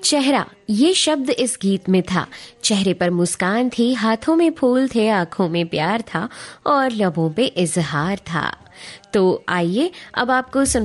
चेहरा ये शब्द इस गीत में था। चेहरे पर मुस्कान थी, हाथों में फूल थे, आंखों में प्यार था और लबों पे इजहार था। तो आइए अब आपको